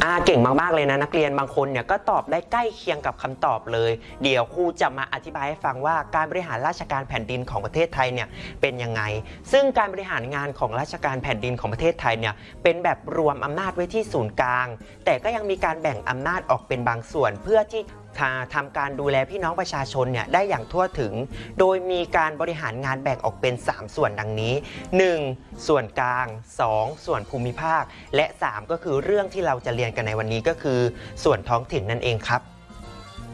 เก่งมากๆเลยนะนักเรียนบางคนเนี่ยก็ตอบได้ใกล้เคียงกับคำตอบเลยเดี๋ยวครูจะมาอธิบายให้ฟังว่าการบริหารราชการแผ่นดินของประเทศไทยเนี่ยเป็นยังไงซึ่งการบริหารงานของราชการแผ่นดินของประเทศไทยเนี่ยเป็นแบบรวมอำนาจไว้ที่ศูนย์กลางแต่ก็ยังมีการแบ่งอำนาจออกเป็นบางส่วนเพื่อที่ทำการดูแลพี่น้องประชาชนเนี่ยได้อย่างทั่วถึงโดยมีการบริหารงานแบ่งออกเป็น3ส่วนดังนี้1ส่วนกลาง2ส่วนภูมิภาคและ3ก็คือเรื่องที่เราจะเรียนกันในวันนี้ก็คือส่วนท้องถิ่นนั่นเองครับ